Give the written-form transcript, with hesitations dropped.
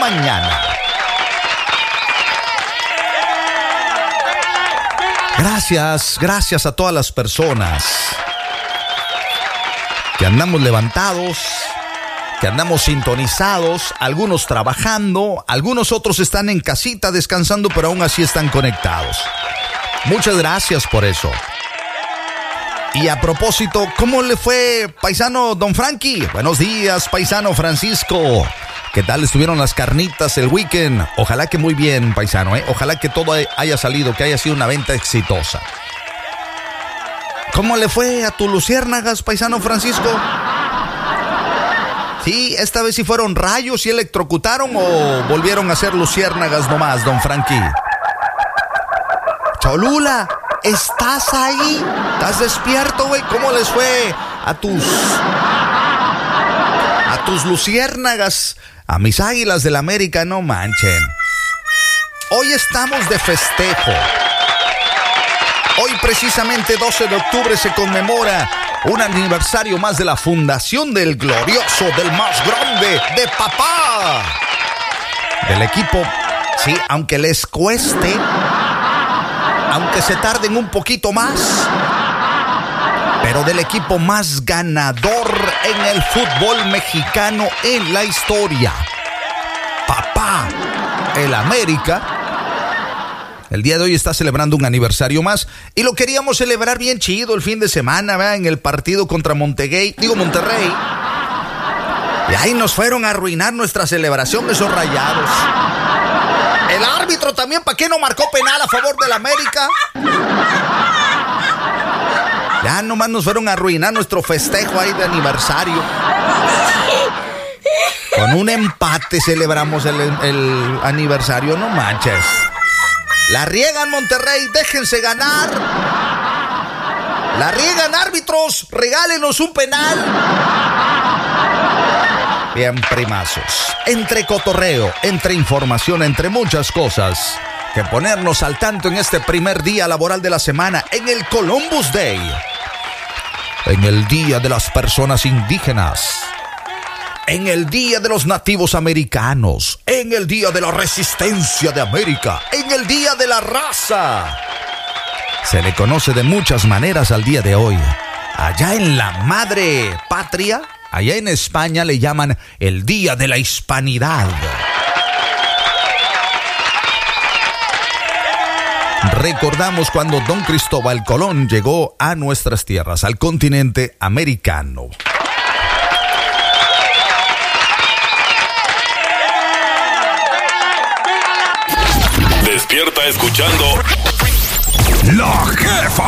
mañana. Gracias a todas las personas que andamos levantados, que andamos sintonizados, algunos trabajando, algunos otros están en casita descansando, pero aún así están conectados. Muchas gracias por eso. Y a propósito, ¿cómo le fue, paisano Don Frankie? Buenos días, paisano Francisco. ¿Qué tal estuvieron las carnitas el weekend? Ojalá que muy bien, paisano, Ojalá que todo haya salido, que haya sido una venta exitosa. ¿Cómo le fue a tu luciérnagas, paisano Francisco? Sí, esta vez sí fueron rayos y electrocutaron o volvieron a ser luciérnagas nomás, Don Frankie. Cholula, ¿estás ahí? ¿Estás despierto, güey? ¿Cómo les fue a tus luciérnagas? A mis águilas del América, no manchen. Hoy estamos de festejo. Hoy precisamente 12 de octubre se conmemora un aniversario más de la fundación del glorioso, del más grande, de papá. Del equipo, sí, aunque les cueste, aunque se tarden un poquito más, pero del equipo más ganador en el fútbol mexicano en la historia. Papá, el América, el día de hoy está celebrando un aniversario más y lo queríamos celebrar bien chido el fin de semana, ¿verdad? En el partido contra Monterrey. Y ahí nos fueron a arruinar nuestra celebración esos Rayados. El árbitro también, ¿para qué no marcó penal a favor del América? Ya nomás nos fueron a arruinar nuestro festejo ahí de aniversario. Con un empate celebramos el aniversario, no manches. La riegan, Monterrey, déjense ganar. La riegan, árbitros, regálenos un penal. Bien, primazos, entre cotorreo, entre información, entre muchas cosas, que ponernos al tanto en este primer día laboral de la semana, en el Columbus Day, en el Día de las Personas Indígenas, en el Día de los Nativos Americanos, en el Día de la Resistencia de América, en el Día de la Raza. Se le conoce de muchas maneras al día de hoy. Allá en la madre patria, allá en España le llaman el Día de la Hispanidad. Recordamos cuando Don Cristóbal Colón llegó a nuestras tierras, al continente americano. Despierta escuchando La Jefa.